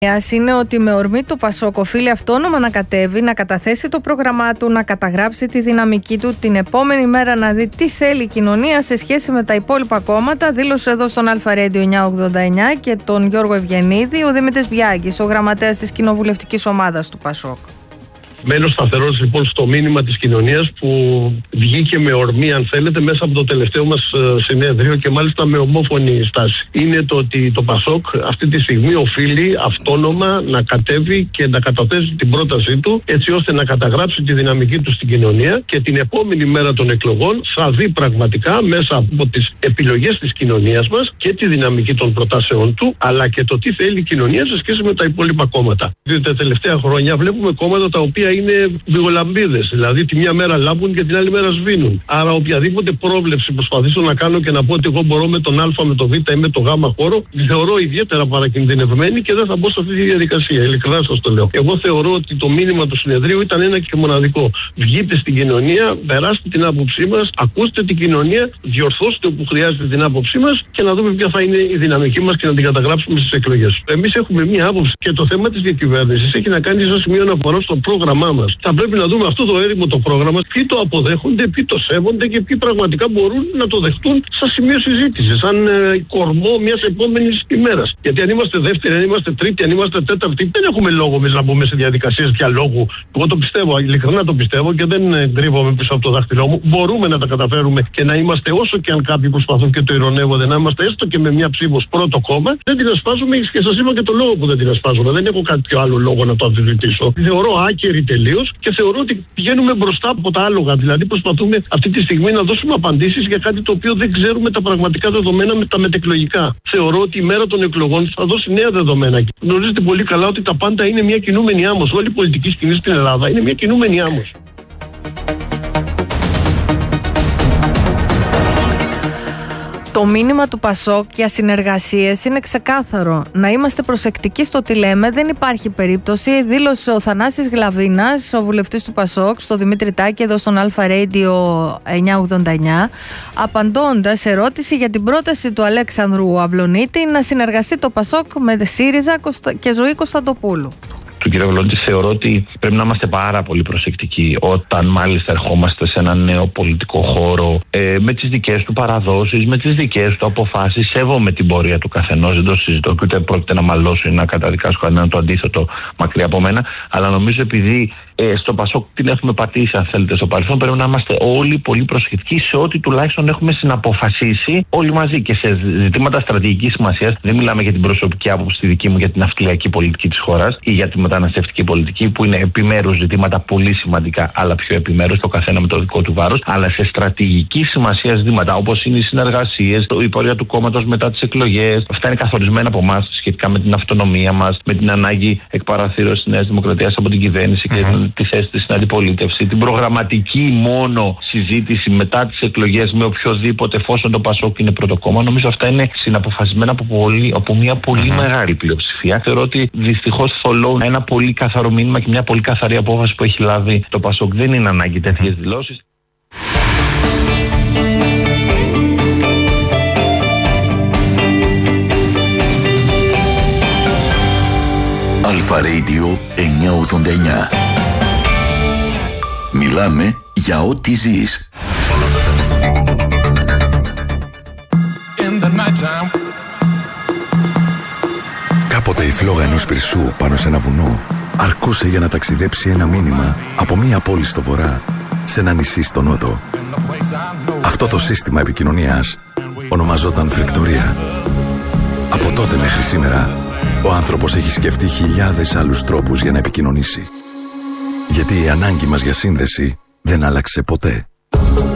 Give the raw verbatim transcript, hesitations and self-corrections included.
Είναι ότι με ορμή το Πασόκ οφείλει αυτόνομα να κατέβει, να καταθέσει το πρόγραμμά του, να καταγράψει τη δυναμική του, την επόμενη μέρα να δει τι θέλει η κοινωνία σε σχέση με τα υπόλοιπα κόμματα. Δήλωσε εδώ στον Αλφα Radio εννιακόσια ογδόντα εννιά και τον Γιώργο Ευγενίδη ο Δημήτρης Βιάγκης, ο γραμματέας της κοινοβουλευτικής ομάδας του Πασόκ. Μένω σταθερός λοιπόν στο μήνυμα της κοινωνίας που βγήκε με ορμή, αν θέλετε, μέσα από το τελευταίο μας συνέδριο και μάλιστα με ομόφωνη στάση. Είναι το ότι το Πασόκ αυτή τη στιγμή οφείλει αυτόνομα να κατέβει και να καταθέσει την πρότασή του, έτσι ώστε να καταγράψει τη δυναμική του στην κοινωνία και την επόμενη μέρα των εκλογών θα δει πραγματικά μέσα από τις επιλογές της κοινωνίας μας και τη δυναμική των προτάσεων του, αλλά και το τι θέλει η κοινωνία σε σχέση με τα υπόλοιπα κόμματα. Διότι τα τελευταία χρόνια βλέπουμε κόμματα τα οποία είναι βιγολαμπίδες, δηλαδή τη μια μέρα λάμπουν και την άλλη μέρα σβήνουν. Άρα, οποιαδήποτε πρόβλεψη προσπαθήσω να κάνω και να πω ότι εγώ μπορώ με τον Α, με τον Β ή με τον Γ χώρο, τη θεωρώ ιδιαίτερα παρακινδυνευμένη και δεν θα μπω σε αυτή τη διαδικασία. Ειλικρινά σας το λέω. Εγώ θεωρώ ότι το μήνυμα του συνεδρίου ήταν ένα και μοναδικό. Βγείτε στην κοινωνία, περάστε την άποψή μας, ακούστε την κοινωνία, διορθώστε όπου χρειάζεται την άποψή μας και να δούμε ποια θα είναι η δυναμική μας και να την καταγράψουμε στις εκλογές. Εμείς έχουμε μία άποψη και το θέμα της διακυβέρνησης έχει να κάνει σε σημείο αναφορά στο πρόγραμμά μας. Θα πρέπει να δούμε αυτό το έρημο το πρόγραμμα, ποιοι το αποδέχονται, ποιοι το σέβονται και ποιοι πραγματικά μπορούν να το δεχτούν σαν σημείο συζήτησης, σαν ε, κορμό μιας επόμενης ημέρας. Γιατί αν είμαστε δεύτερη, αν είμαστε τρίτη, αν είμαστε τέταρτη, δεν έχουμε λόγο εμείς να μπούμε σε διαδικασίες διαλόγου. Εγώ το πιστεύω, ειλικρινά το πιστεύω και δεν ε, κρύβομαι πίσω από το δάχτυλό μου. Μπορούμε να τα καταφέρουμε και να είμαστε, όσο και αν κάποιοι προσπαθούν και το ειρωνεύονται, να είμαστε έστω και με μια ψήφο πρώτο κόμμα. Δεν την ασπάζουμε και σας είπα και το λόγο που δεν την ασπάζουμε. Δεν έχω κάποιο άλλο λόγο να το αμφισβητήσω. Θεωρώ άκερη τελείως και θεωρώ ότι πηγαίνουμε μπροστά από τα άλογα. Δηλαδή, προσπαθούμε αυτή τη στιγμή να δώσουμε απαντήσεις για κάτι το οποίο δεν ξέρουμε τα πραγματικά δεδομένα με τα μετεκλογικά. Θεωρώ ότι η μέρα των εκλογών θα δώσει νέα δεδομένα. Γνωρίζετε πολύ καλά ότι τα πάντα είναι μια κινούμενη άμμος. Όλη η πολιτική σκηνή στην Ελλάδα είναι μια κινούμενη άμμος. Το μήνυμα του Πασόκ για συνεργασίες είναι ξεκάθαρο. Να είμαστε προσεκτικοί στο τι λέμε, δεν υπάρχει περίπτωση. Δήλωσε ο Θανάσης Γλαβίνας, ο βουλευτής του Πασόκ, στο Δημήτρη Τάκη, εδώ στον Αλφα Radio εννιακόσια ογδόντα εννιά, απαντώντας σε ερώτηση για την πρόταση του Αλέξανδρου Αυλονίτη να συνεργαστεί το Πασόκ με ΣΥΡΙΖΑ και Ζωή Κωνσταντοπούλου. Του κ. Αυλονίτη, θεωρώ ότι πρέπει να είμαστε πάρα πολύ προσεκτικοί όταν μάλιστα ερχόμαστε σε ένα νέο πολιτικό χώρο ε, με τις δικές του παραδόσεις, με τις δικές του αποφάσεις. Σέβομαι την πορεία του καθενός, δεν το συζητώ και ούτε πρόκειται να μαλώσω ή να καταδικάσω κανέναν, το αντίθετο μακριά από μένα. Αλλά νομίζω επειδή ε, στο Πασόκ την έχουμε πατήσει, αν θέλετε, στο παρελθόν, πρέπει να είμαστε όλοι πολύ προσεκτικοί σε ό,τι τουλάχιστον έχουμε συναποφασίσει όλοι μαζί και σε ζητήματα στρατηγικής σημασίας. Δεν μιλάμε για την προσωπική άποψη τη δική μου για την ναυτιλιακή πολιτική της χώρας ή για τη μεταναστευτική πολιτική, που είναι επιμέρους ζητήματα πολύ σημαντικά, αλλά πιο επιμέρους, το καθένα με το δικό του βάρος, αλλά σε στρατηγική σημασία ζητήματα όπως είναι οι συνεργασίες, η πορεία του κόμματος μετά τις εκλογές. Αυτά είναι καθορισμένα από εμάς σχετικά με την αυτονομία μας, με την ανάγκη εκπαραθύρωσης της Νέας Δημοκρατίας από την κυβέρνηση mm-hmm. και τη θέση της στην αντιπολίτευση, την προγραμματική μόνο συζήτηση μετά τις εκλογές με οποιοδήποτε, εφόσον το Πασόκ είναι πρώτο κόμμα. Νομίζω αυτά είναι συναποφασισμένα από, πολύ, από μια πολύ mm-hmm. μεγάλη πλειοψηφία. Θεωρώ ότι δυστυχώς θολώνει ένα πολύ καθαρό μήνυμα και μια πολύ καθαρή απόφαση που έχει λάβει το Πασόκ. Δεν είναι ανάγκη τέτοιες δηλώσεις. Αλφα Radio εννιακόσια ογδόντα εννιά. Μιλάμε για ό,τι ζεις. Κάποτε η φλόγα ενός πυρσού πάνω σε ένα βουνό αρκούσε για να ταξιδέψει ένα μήνυμα από μία πόλη στο βορρά σε ένα νησί στο νότο. Αυτό το σύστημα επικοινωνίας ονομαζόταν φλεκτορία. Από τότε μέχρι σήμερα ο άνθρωπος έχει σκεφτεί χιλιάδες άλλους τρόπους για να επικοινωνήσει. Γιατί η ανάγκη μας για σύνδεση δεν άλλαξε ποτέ.